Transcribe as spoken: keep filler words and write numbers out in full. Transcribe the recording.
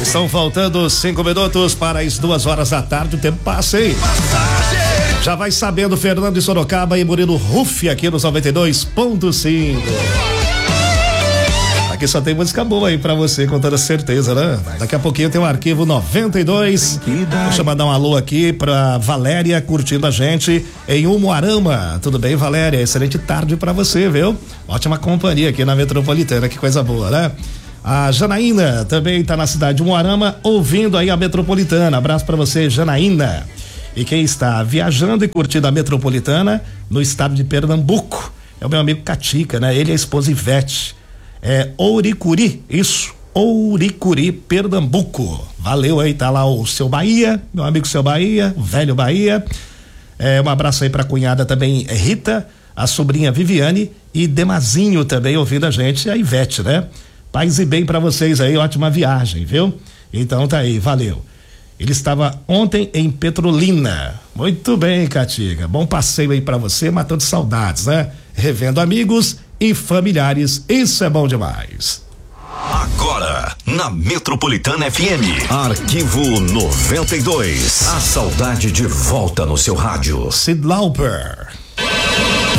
Estão faltando cinco minutos para as duas horas da tarde. O tempo passa, hein? Já vai sabendo, Fernando de Sorocaba e Murilo Ruff aqui nos noventa e dois ponto cinco. Aqui só tem música boa aí pra você, com toda certeza, né? Daqui a pouquinho tem o arquivo noventa e dois. Deixa eu mandar um alô aqui pra Valéria curtindo a gente em Umuarama. Tudo bem, Valéria? Excelente tarde pra você, viu? Ótima companhia aqui na Metropolitana, que coisa boa, né? A Janaína também tá na cidade de Umuarama ouvindo aí a Metropolitana. Abraço pra você, Janaína. E quem está viajando e curtindo a Metropolitana no estado de Pernambuco é o meu amigo Catica, né? Ele e a esposa Ivete. É Ouricuri, isso, Ouricuri, Pernambuco. Valeu aí, tá lá o seu Bahia, meu amigo seu Bahia, o velho Bahia. É, um abraço aí pra cunhada também, Rita, a sobrinha Viviane e Demazinho também ouvindo a gente, a Ivete, né? Paz e bem pra vocês aí, ótima viagem, viu? Então tá aí, valeu. Ele estava ontem em Petrolina. Muito bem, Catiga. Bom passeio aí pra você, matando saudades, né? Revendo amigos e familiares. Isso é bom demais. Agora, na Metropolitana F M. Arquivo noventa e dois. A saudade de volta no seu rádio. Cyndi Lauper.